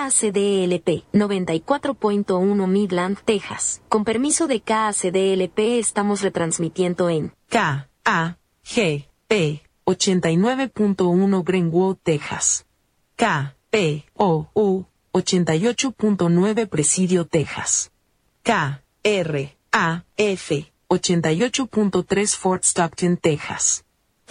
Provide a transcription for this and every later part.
KCDLP, 94.1 Midland, Texas. Con permiso de KCDLP estamos retransmitiendo en KAGP, 89.1 Greenwood, Texas. KPOU, 88.9 Presidio, Texas. KRAF, 88.3 Fort Stockton, Texas.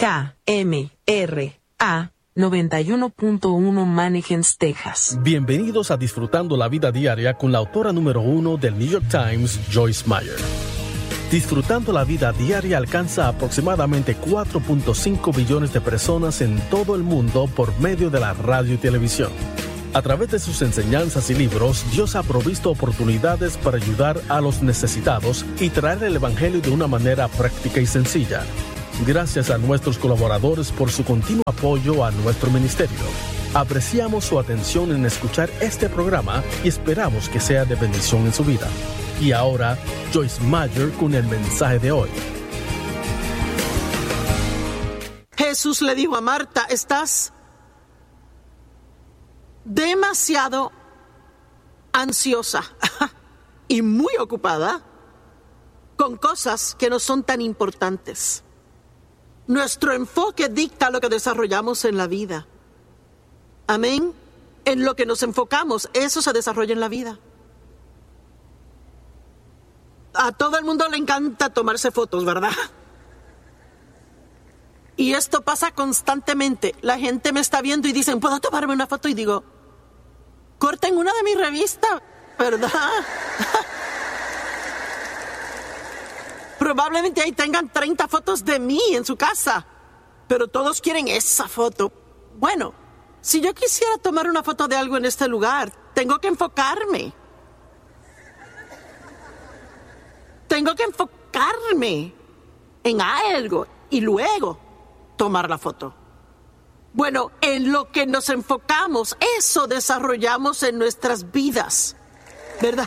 KMRA, 91.1 Mannequins, Texas. Bienvenidos a Disfrutando la Vida Diaria con la autora número 1 del New York Times, Joyce Meyer. Disfrutando la Vida Diaria alcanza aproximadamente 4.5 billones de personas en todo el mundo por medio de la radio y televisión. A través de sus enseñanzas y libros, Dios ha provisto oportunidades para ayudar a los necesitados y traer el Evangelio de una manera práctica y sencilla. Gracias a nuestros colaboradores por su continuo apoyo a nuestro ministerio. Apreciamos su atención en escuchar este programa y esperamos que sea de bendición en su vida. Y ahora, Joyce Meyer con el mensaje de hoy. Jesús le dijo a Marta, estás demasiado ansiosa y muy ocupada con cosas que no son tan importantes. Nuestro enfoque dicta lo que desarrollamos en la vida. Amén. En lo que nos enfocamos, eso se desarrolla en la vida. A todo el mundo le encanta tomarse fotos, ¿verdad? Y esto pasa constantemente. La gente me está viendo y dicen, ¿puedo tomarme una foto? Y digo, corten una de mi revista, ¿verdad? Probablemente ahí tengan 30 fotos de mí en su casa, pero todos quieren esa foto. Bueno, si yo quisiera tomar una foto de algo en este lugar, tengo que enfocarme. Tengo que enfocarme en algo y luego tomar la foto. Bueno, en lo que nos enfocamos, eso desarrollamos en nuestras vidas, ¿verdad?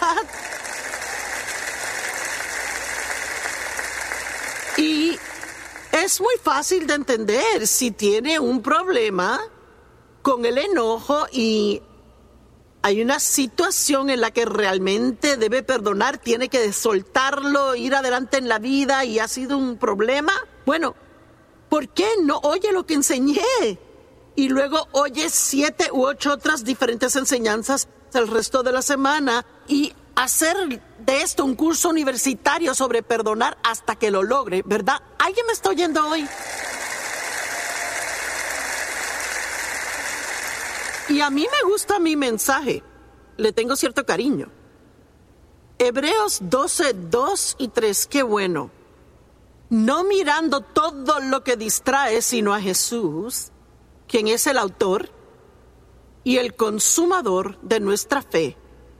Y es muy fácil de entender si tiene un problema con el enojo y hay una situación en la que realmente debe perdonar, tiene que soltarlo, ir adelante en la vida y ha sido un problema. Bueno, ¿por qué no oye lo que enseñé? Y luego oye 7 u 8 otras diferentes enseñanzas el resto de la semana y hacer de esto un curso universitario sobre perdonar hasta que lo logre, ¿verdad? ¿Alguien me está oyendo hoy? Y a mí me gusta mi mensaje. Le tengo cierto cariño. Hebreos 12, 2 y 3, qué bueno. No mirando todo lo que distrae, sino a Jesús, quien es el autor y el consumador de nuestra fe,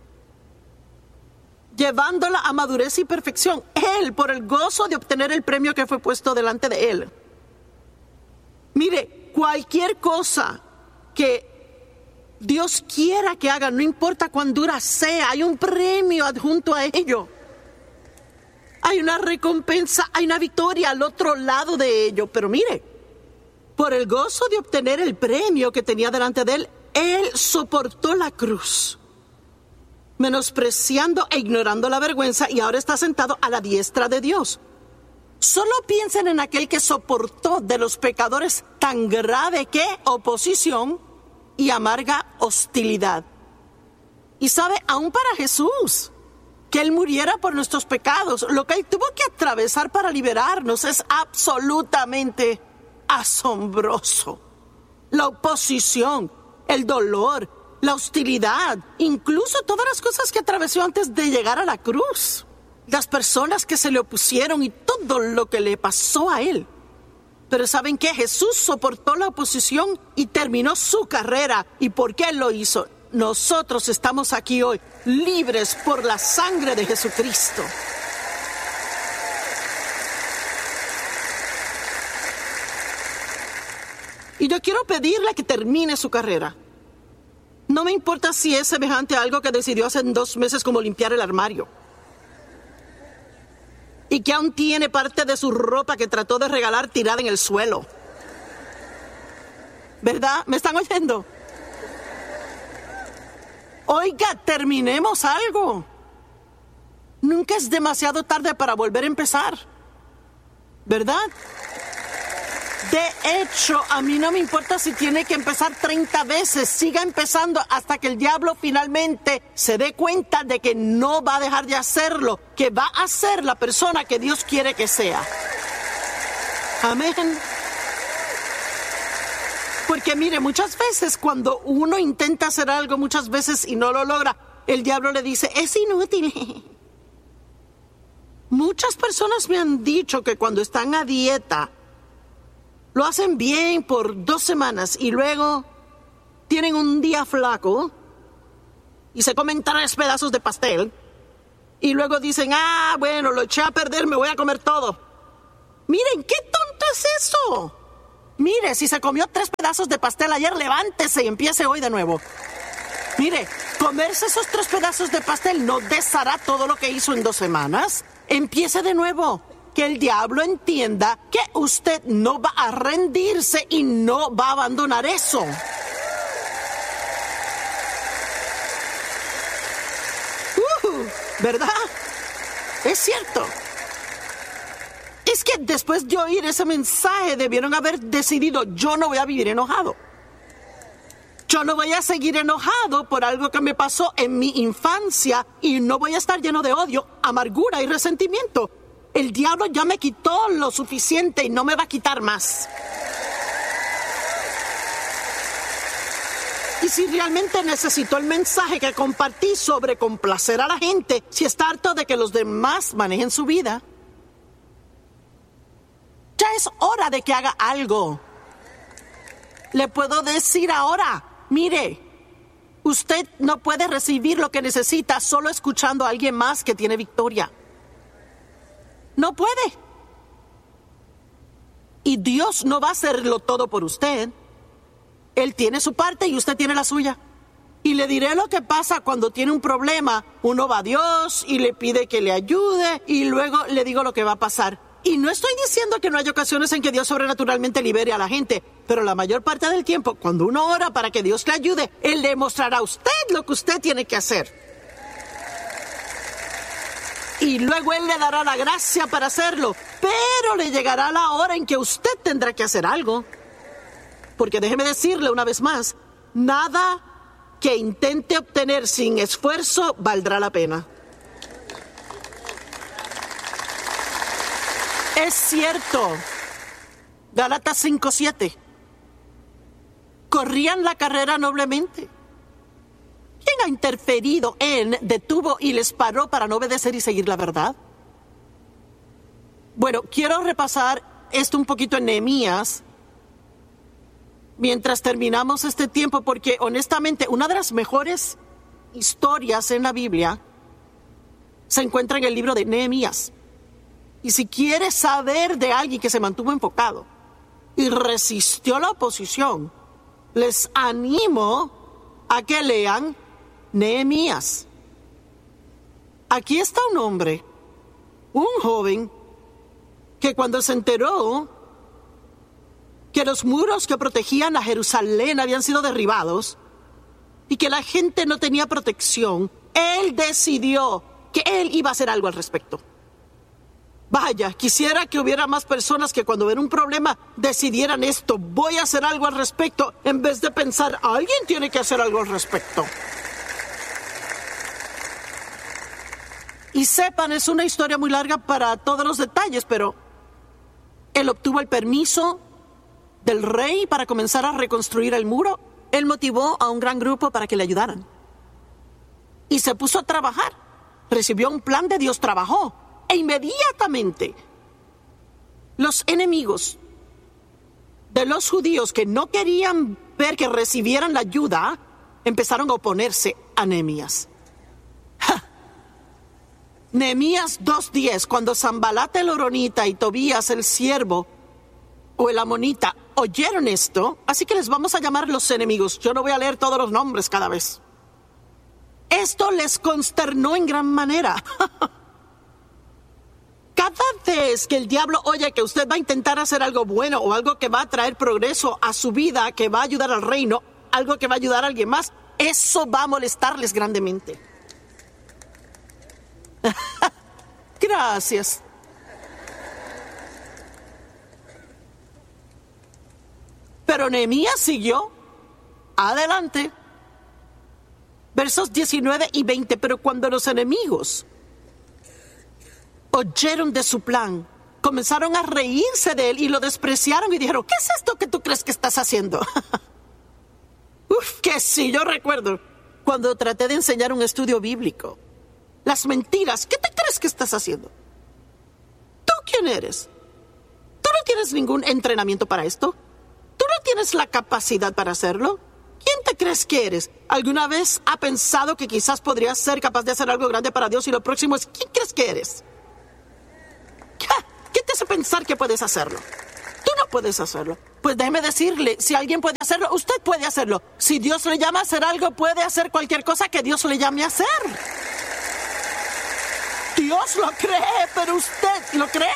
llevándola a madurez y perfección. Él, por el gozo de obtener el premio que fue puesto delante de él. Mire, cualquier cosa que Dios quiera que haga, no importa cuán dura sea, hay un premio adjunto a ello. Hay una recompensa, hay una victoria al otro lado de ello. Pero mire, por el gozo de obtener el premio que tenía delante de él, él soportó la cruz, menospreciando e ignorando la vergüenza, y ahora está sentado a la diestra de Dios. Solo piensen en aquel que soportó de los pecadores tan grave que oposición y amarga hostilidad. Y sabe, aún para Jesús, que Él muriera por nuestros pecados, lo que Él tuvo que atravesar para liberarnos es absolutamente asombroso. La oposición, el dolor, la hostilidad, incluso todas las cosas que atravesó antes de llegar a la cruz, las personas que se le opusieron y todo lo que le pasó a Él. Pero ¿saben qué? Jesús soportó la oposición y terminó su carrera. ¿Y por qué lo hizo? Nosotros estamos aquí hoy, libres por la sangre de Jesucristo. Y yo quiero pedirle que termine su carrera. No me importa si es semejante a algo que decidió hace 2 meses, como limpiar el armario. Y que aún tiene parte de su ropa que trató de regalar tirada en el suelo. ¿Verdad? ¿Me están oyendo? Oiga, terminemos algo. Nunca es demasiado tarde para volver a empezar, ¿verdad? De hecho, a mí no me importa si tiene que empezar 30 veces. Siga empezando hasta que el diablo finalmente se dé cuenta de que no va a dejar de hacerlo, que va a ser la persona que Dios quiere que sea. Amén. Porque mire, muchas veces cuando uno intenta hacer algo muchas veces y no lo logra, el diablo le dice, es inútil. Muchas personas me han dicho que cuando están a dieta, lo hacen bien por 2 semanas y luego tienen un día flaco y se comen 3 pedazos de pastel y luego dicen, bueno, lo eché a perder, me voy a comer todo. Miren, ¿qué tonto es eso? Mire, si se comió 3 pedazos de pastel ayer, levántese y empiece hoy de nuevo. Mire, comerse esos 3 pedazos de pastel no deshará todo lo que hizo en 2 semanas. Empiece de nuevo. Que el diablo entienda que usted no va a rendirse y no va a abandonar eso. ¿Verdad? Es cierto. Es que después de oír ese mensaje debieron haber decidido, yo no voy a vivir enojado. Yo no voy a seguir enojado por algo que me pasó en mi infancia y no voy a estar lleno de odio, amargura y resentimiento. El diablo ya me quitó lo suficiente y no me va a quitar más. Y si realmente necesitó el mensaje que compartí sobre complacer a la gente, si está harto de que los demás manejen su vida, ya es hora de que haga algo. Le puedo decir ahora, mire, usted no puede recibir lo que necesita solo escuchando a alguien más que tiene victoria. No puede. Y Dios no va a hacerlo todo por usted. Él tiene su parte y usted tiene la suya. Y le diré lo que pasa cuando tiene un problema. Uno va a Dios y le pide que le ayude y luego le digo lo que va a pasar. Y no estoy diciendo que no hay ocasiones en que Dios sobrenaturalmente libere a la gente, pero la mayor parte del tiempo, cuando uno ora para que Dios le ayude, Él le mostrará a usted lo que usted tiene que hacer. Y luego Él le dará la gracia para hacerlo. Pero le llegará la hora en que usted tendrá que hacer algo. Porque déjeme decirle una vez más, nada que intente obtener sin esfuerzo valdrá la pena. Es cierto. Gálatas 5:7. Corrían la carrera noblemente. ¿Quién ha interferido detuvo y les paró para no obedecer y seguir la verdad? Bueno, quiero repasar esto un poquito en Nehemías mientras terminamos este tiempo, porque honestamente una de las mejores historias en la Biblia se encuentra en el libro de Nehemías. Y si quieres saber de alguien que se mantuvo enfocado y resistió la oposición, les animo a que lean Nehemías. Aquí está un hombre, un joven, que cuando se enteró que los muros que protegían a Jerusalén habían sido derribados y que la gente no tenía protección, él decidió que él iba a hacer algo al respecto. Vaya, quisiera que hubiera más personas que cuando ven un problema decidieran esto, voy a hacer algo al respecto, en vez de pensar, alguien tiene que hacer algo al respecto. Y sepan, es una historia muy larga para todos los detalles, pero él obtuvo el permiso del rey para comenzar a reconstruir el muro. Él motivó a un gran grupo para que le ayudaran. Y se puso a trabajar. Recibió un plan de Dios, trabajó. E inmediatamente los enemigos de los judíos que no querían ver que recibieran la ayuda empezaron a oponerse a Nehemías. Nehemías 2:10, cuando Sanbalat el horonita y Tobías el siervo o el amonita oyeron esto, así que les vamos a llamar los enemigos. Yo no voy a leer todos los nombres cada vez. Esto les consternó en gran manera. Cada vez que el diablo oye que usted va a intentar hacer algo bueno o algo que va a traer progreso a su vida, que va a ayudar al reino, algo que va a ayudar a alguien más, eso va a molestarles grandemente. Gracias. Pero Nehemías siguió adelante. Versos 19 y 20. Pero cuando los enemigos oyeron de su plan, comenzaron a reírse de él y lo despreciaron y dijeron: ¿qué es esto que tú crees que estás haciendo? Que sí, yo recuerdo cuando traté de enseñar un estudio bíblico. Las mentiras, ¿qué te crees que estás haciendo? ¿Tú quién eres? ¿Tú no tienes ningún entrenamiento para esto? ¿Tú no tienes la capacidad para hacerlo? ¿Quién te crees que eres? ¿Alguna vez ha pensado que quizás podrías ser capaz de hacer algo grande para Dios y lo próximo es ¿quién crees que eres? ¿Qué te hace pensar que puedes hacerlo? Tú no puedes hacerlo. Pues déjeme decirle, si alguien puede hacerlo, usted puede hacerlo. Si Dios le llama a hacer algo, puede hacer cualquier cosa que Dios le llame a hacer. Dios lo cree, pero ¿usted lo cree?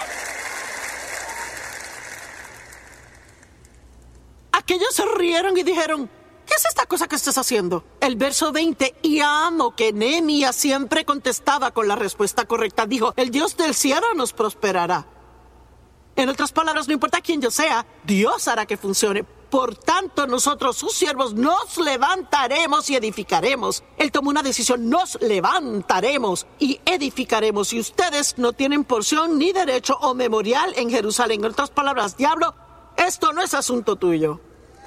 Aquellos se rieron y dijeron: ¿qué es esta cosa que estás haciendo? El verso 20, y amo que Nehemías siempre contestaba con la respuesta correcta. Dijo: el Dios del cielo nos prosperará. En otras palabras, no importa quién yo sea, Dios hará que funcione. Por tanto, nosotros, sus siervos, nos levantaremos y edificaremos. Él tomó una decisión: nos levantaremos y edificaremos. Y ustedes no tienen porción ni derecho o memorial en Jerusalén. En otras palabras, diablo, esto no es asunto tuyo.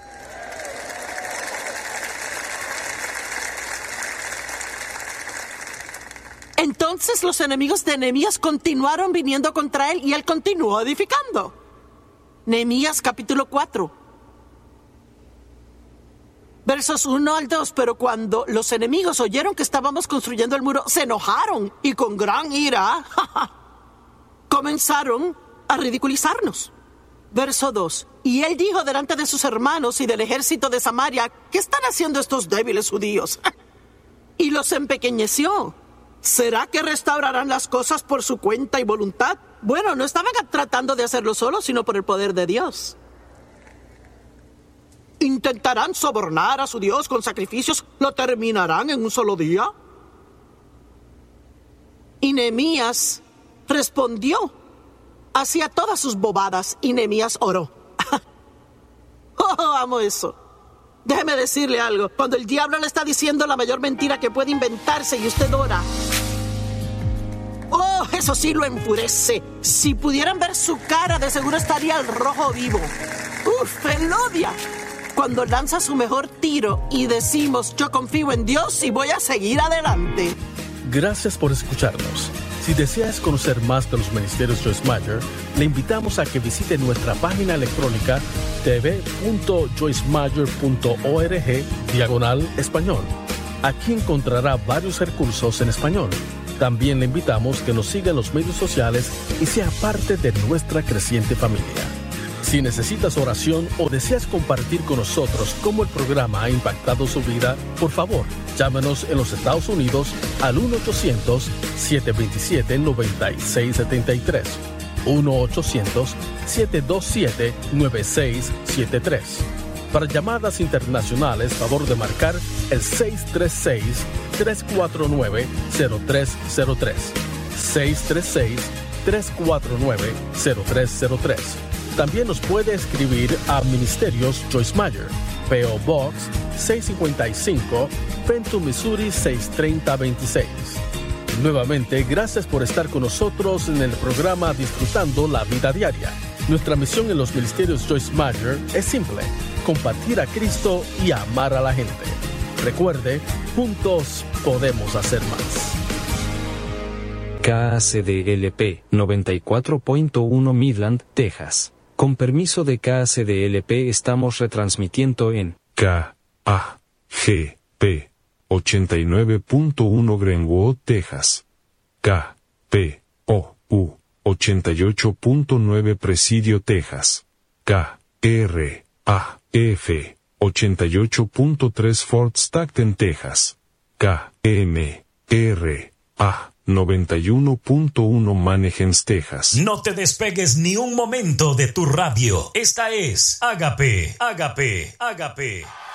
Entonces los enemigos de Nehemías continuaron viniendo contra él y él continuó edificando. Nehemías capítulo 4. Versos 1 al 2. Pero cuando los enemigos oyeron que estábamos construyendo el muro, se enojaron y con gran ira comenzaron a ridiculizarnos. Verso 2. Y él dijo delante de sus hermanos y del ejército de Samaria: ¿qué están haciendo estos débiles judíos? Y los empequeñeció. ¿Será que restaurarán las cosas por su cuenta y voluntad? Bueno, no estaban tratando de hacerlo solo, sino por el poder de Dios. ¿Intentarán sobornar a su Dios con sacrificios? ¿Lo terminarán en un solo día? Y Nehemías respondió: hacía todas sus bobadas, y Nehemías oró. Amo eso. Déjeme decirle algo. Cuando el diablo le está diciendo la mayor mentira que puede inventarse y usted ora, eso sí lo enfurece. Si pudieran ver su cara, de seguro estaría al rojo vivo. Él odia cuando lanza su mejor tiro y decimos: yo confío en Dios y voy a seguir adelante. Gracias por escucharnos. Si deseas conocer más de los ministerios Joyce Meyer, le invitamos a que visite nuestra página electrónica tv.joycemeyer.org/español. Aquí encontrará varios recursos en español. También le invitamos que nos siga en los medios sociales y sea parte de nuestra creciente familia. Si necesitas oración o deseas compartir con nosotros cómo el programa ha impactado su vida, por favor, llámenos en los Estados Unidos al 1-800-727-9673. 1-800-727-9673. Para llamadas internacionales, favor de marcar el 636-349-0303. 636-349-0303. También nos puede escribir a Ministerios Joyce Meyer, P.O. Box 655, Fenton, Missouri 63026. Nuevamente, gracias por estar con nosotros en el programa Disfrutando la Vida Diaria. Nuestra misión en los Ministerios Joyce Meyer es simple: compartir a Cristo y amar a la gente. Recuerde, juntos podemos hacer más. KACDLP 94.1 Midland, Texas. Con permiso de KACDLP estamos retransmitiendo en KAGP 89.1 Greenwood, Texas. KPOU 88.9 Presidio, Texas. KRAF 88.3 Fort Stockton, Texas. KMRA 91.1 Manheim, Texas. No te despegues ni un momento de tu radio. Esta es Agape, Agape, Agape.